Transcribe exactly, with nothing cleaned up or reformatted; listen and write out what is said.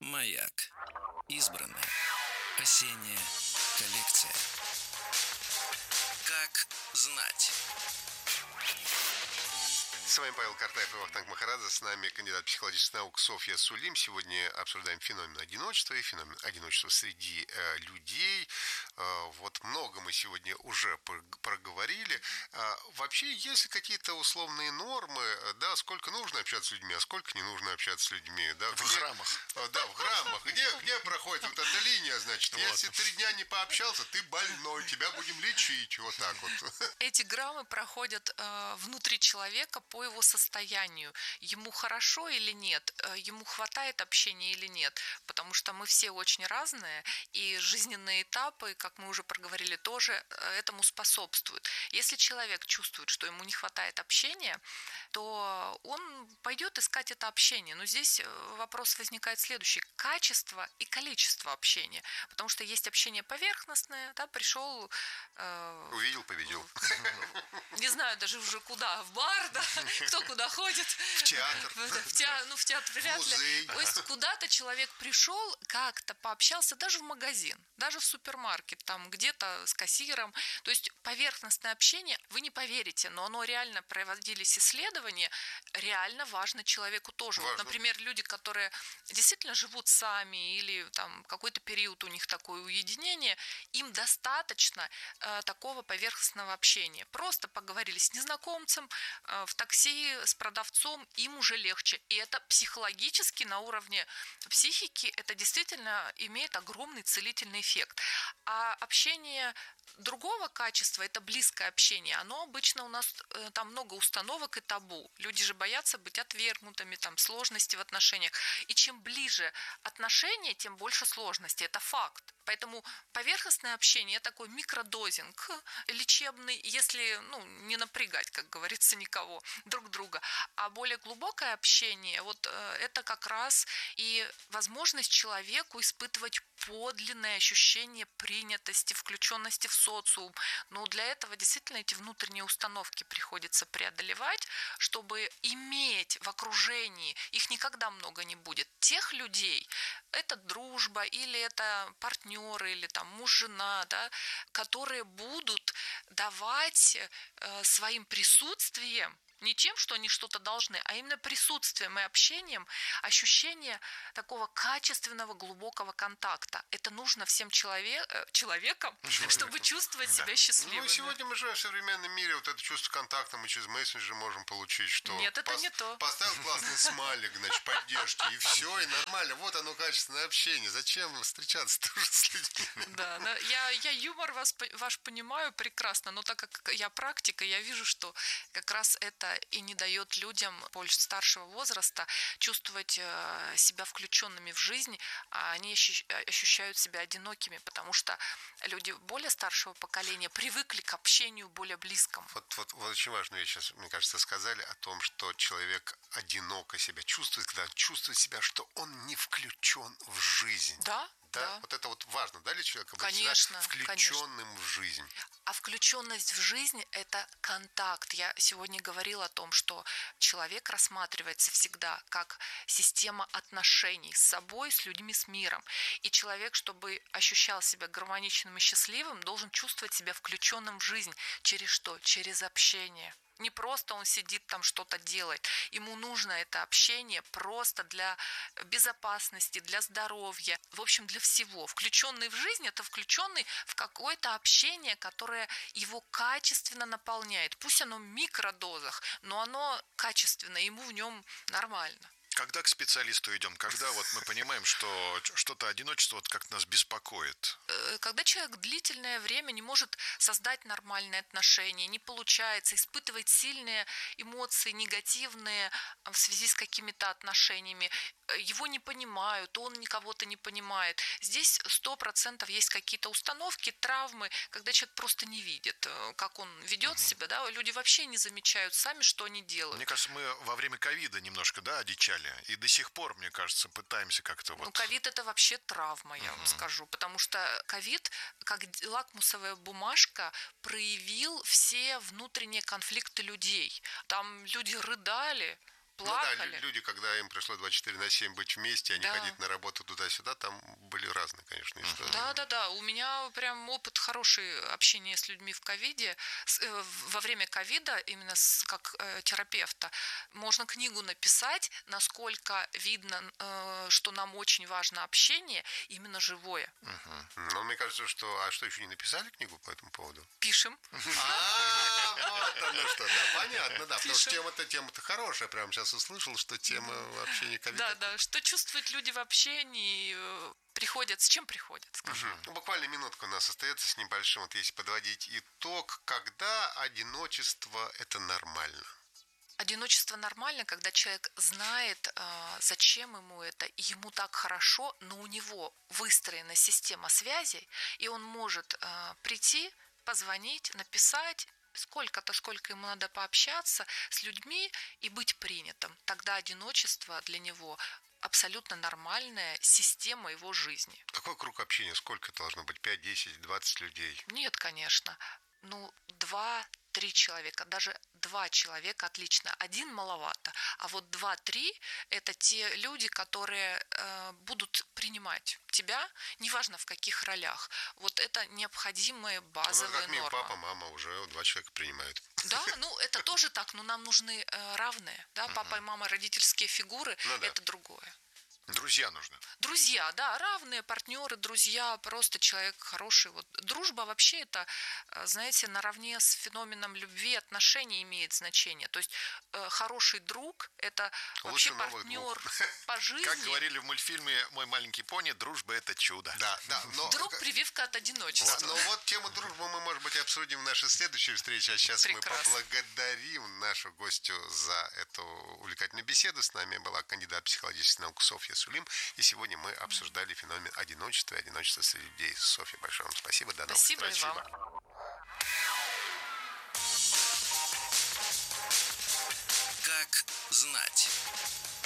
Маяк. Избранное. Осенняя коллекция. Как знать. С вами Павел Картаев и Вахтанг Махарадзе. С нами кандидат психологических наук Софья Сулим. Сегодня обсуждаем феномен одиночества и феномен одиночества среди э, людей. Э, вот много мы сегодня уже проговорили. Э, вообще, есть ли какие-то условные нормы, да, сколько нужно общаться с людьми, а сколько не нужно общаться с людьми? Да, в где, граммах. Э, да, в граммах. Где, где проходит вот эта линия, значит, вот. Если три дня не пообщался, ты больной, тебя будем лечить. Вот так вот. Эти граммы проходят э, внутри человека по его состоянию. Ему хорошо или нет, э, ему хватает общения или нет. Потому что мы все очень разные, и жизненные этапы, как мы уже проговорили, тоже э, этому способствуют. Если человек чувствует, что ему не хватает общения, то он пойдет искать это общение. Но здесь вопрос возникает следующий. Качество и количество общения. Потому что есть общение поверхностное, да, пришел... Э, Увидел, победил. Не знаю даже уже куда, в бар, да, кто куда ходит. В театр. В театр, ну в театр вряд ли. Музей. То есть куда-то человек пришел, как-то пообщался, даже в магазин, даже в супермаркет, там где-то с кассиром. То есть поверхностное общение, вы не поверите, но оно реально проводились исследования, реально важно человеку тоже. Важно. Вот, например, люди, которые действительно живут сами или там какой-то период у них такое уединение, им достаточно э, такого поверхностного общения. Просто поговорили с незнакомцем э, в такси, с продавцом, им уже легче. И это психологически на уровне психики, это действительно имеет огромный целительный эффект. А общение другого качества, это близкое общение, оно обычно у нас э, там много установок и табу. Люди же боятся быть отвергнутыми, там сложности в отношениях. И чем ближе отношения, тем больше сложностей. Это факт. Поэтому поверхностное общение – такой микродозинг лечебный, если ну, не напрягать, как говорится, никого, друг друга. А более глубокое общение – вот э, это как раз и возможность человеку испытывать подлинное ощущение принятости, включенности в социум. Но для этого действительно эти внутренние установки приходится преодолевать, чтобы иметь в окружении, их никогда много не будет, тех людей, это дружба или это партнеры, или там муж-жена, да, которые будут давать э, своим присутствием, не тем, что они что-то должны, а именно присутствием и общением, ощущение такого качественного, глубокого контакта. Это нужно всем человек, человекам, Человеком. чтобы чувствовать да. себя счастливыми. Ну, сегодня мы живем в современном мире, вот это чувство контакта мы через мессенджер можем получить, что... Нет, это пос- не то. Поставил классный смайлик, значит, поддержки, и все, и нормально. Вот оно, качественное общение. Зачем встречаться тоже с людьми? Да, да. Я, я юмор вас, ваш понимаю прекрасно, но так как я практика, я вижу, что как раз это и не дает людям больше старшего возраста чувствовать себя включенными в жизнь, а они ощущают себя одинокими, потому что люди более старшего поколения привыкли к общению более близкому. Вот, вот, вот очень важную вещь сейчас, мне кажется, сказали о том, что человек одиноко себя чувствует, когда чувствует себя, что он не включен в жизнь. Да. Да? Да. Вот это вот важно, да, для человека быть конечно, включенным конечно. в жизнь. А включенность в жизнь – это контакт. Я сегодня говорила о том, что человек рассматривается всегда как система отношений с собой, с людьми, с миром. И человек, чтобы ощущал себя гармоничным и счастливым, должен чувствовать себя включенным в жизнь. Через что? Через общение. Не просто он сидит там что-то делает. Ему нужно это общение просто для безопасности, для здоровья, в общем, для всего. Включенный в жизнь – это включенный в какое-то общение, которое его качественно наполняет. Пусть оно в микродозах, но оно качественно, ему в нем нормально. Когда к специалисту идем? Когда вот мы понимаем, что что-то одиночество вот как-то нас беспокоит? Когда человек длительное время не может создать нормальные отношения, не получается, испытывает сильные эмоции негативные в связи с какими-то отношениями, его не понимают, он никого-то не понимает. Здесь сто процентов есть какие-то установки, травмы, когда человек просто не видит, как он ведет угу. себя. Да? Люди вообще не замечают сами, что они делают. Мне кажется, мы во время ковида немножко да, одичали. И до сих пор, мне кажется, пытаемся как-то вот... Ну, ковид – это вообще травма, я uh-huh. вам скажу. Потому что ковид, как лакмусовая бумажка, проявил все внутренние конфликты людей. Там люди рыдали, плакали. Ну да, люди, когда им пришло двадцать четыре на семь быть вместе, они Да. ходить на работу туда-сюда, там были разные, конечно, истории. Да, да, да. У меня прям опыт хороший общения с людьми в ковиде. С- э, Во время ковида, именно с- как э, терапевта, можно книгу написать, насколько видно, э, что нам очень важно общение, именно живое. Но мне кажется, что... А что, еще не написали книгу по этому поводу? Пишем. А, вот оно что, да, понятно, да. Потому что Пишем. тема-то тема-то хорошая. Прямо сейчас услышал, что тема общения ковид. Да, да. Что чувствуют люди в общении, э, приходят, с чем приходят, скажем. Мгм. Ну, буквально минутка у нас остается с небольшим. Вот если подводить итог, когда одиночество – это нормально? Одиночество нормально, когда человек знает, э, зачем ему это, и ему так хорошо, но у него выстроена система связей, и он может э, прийти, позвонить, написать, сколько-то, сколько ему надо пообщаться с людьми и быть принятым. Тогда одиночество для него абсолютно нормальная система его жизни. Какой круг общения? Сколько должно быть? пять, десять, двадцать людей? Нет, конечно. Ну, два-три человека, даже два человека отлично. Один маловато. А вот два-три – это те люди, которые э, будут принимать тебя, неважно в каких ролях. Вот это необходимые Ну, базовые как минимум, нормы. папа, мама уже два человека принимают. Да, ну это тоже так, но нам нужны э, равные. Да? Папа и мама, родительские фигуры Ну да. это другое. Друзья нужны. Друзья, да, равные партнеры, друзья, просто человек хороший. Вот дружба вообще это, э, знаете, наравне с феноменом любви, отношений имеет значение. То есть э, хороший друг это вообще Лучше новых партнер двух. по жизни. Как говорили в мультфильме «Мой маленький пони», дружба – это чудо. Да, да. Но, Друг прививка от одиночества. но вот тему дружбы мы, может быть, обсудим в нашей следующей встрече. А сейчас Прекрасно. мы поблагодарим нашу гостью за эту увлекательную беседу. С нами была кандидат психологических наук Софья Сулим. И сегодня мы обсуждали феномен одиночества и одиночества среди людей. Софья, большое вам спасибо. До новых Спасибо и встреч. вам. Как знать.